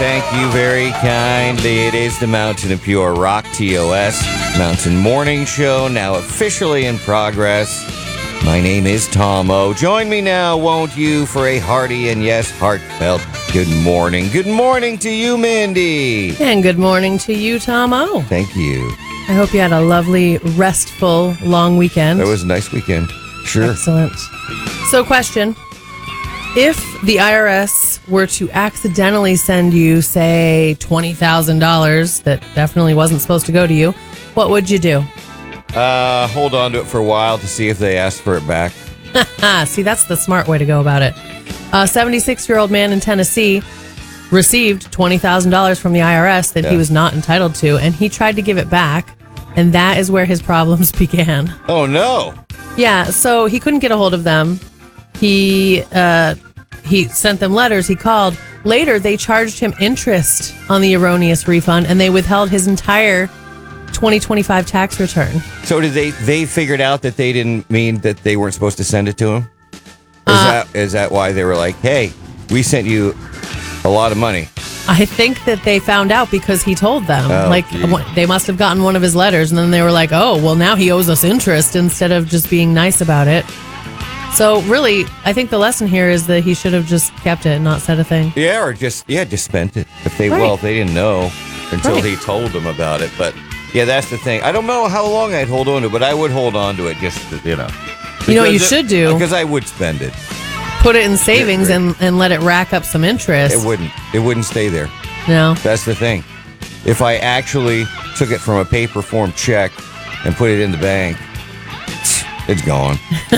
Thank you very kindly. It is the Mountain of Pure Rock, TOS, Mountain Morning Show, now officially in progress. My name is Tom O. Join me now, won't you, for a hearty and, yes, heartfelt good morning. Good morning to you, Mindy. And good morning to you, Tom O. Thank you. I hope you had a lovely, restful, long weekend. It was a nice weekend. Sure. Excellent. So, question. If the IRS were to accidentally send you, say, $20,000 that definitely wasn't supposed to go to you, what would you do? Hold on to it for a while to see if they ask for it back. See, that's the smart way to go about it. A 76-year-old man in Tennessee received $20,000 from the IRS that he was not entitled to, and he tried to give it back, and that is where his problems began. Oh, no. Yeah, so he couldn't get a hold of them. He sent them letters. He called. Later, they charged him interest on the erroneous refund, and they withheld his entire 2025 tax return. So did they figured out that they didn't mean that they weren't supposed to send it to him? Is that why they were like, hey, we sent you a lot of money? I think that they found out because he told them. Oh, They must have gotten one of his letters, and then they were like, oh, well, now he owes us interest instead of just being nice about it. So really, I think the lesson here is that he should have just kept it and not said a thing. Yeah, or just spent it. If they didn't know until he told them about it. But yeah, that's the thing. I don't know how long I'd hold on to it, but I would hold on to it just to, You know what you should do? Because I would spend it. Put it in savings and let it rack up some interest. It wouldn't stay there. No. That's the thing. If I actually took it from a paper form check and put it in the bank, it's gone.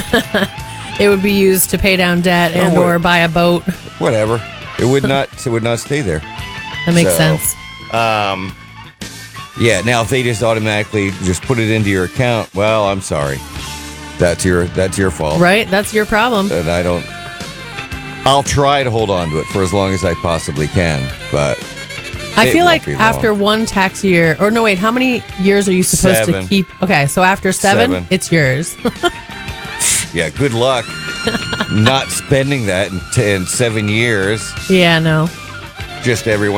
It would be used to pay down debt or buy a boat. Whatever. It would not stay there. That makes sense. Yeah, now if they just automatically just put it into your account, well, I'm sorry. That's your fault. Right? That's your problem. And I'll try to hold on to it for as long as I possibly can, but I feel like after one tax year, or no, wait, how many years are you supposed to keep? Okay, so after seven, it's yours. Yeah, good luck not spending that in 7 years. Yeah, no. Just everyone.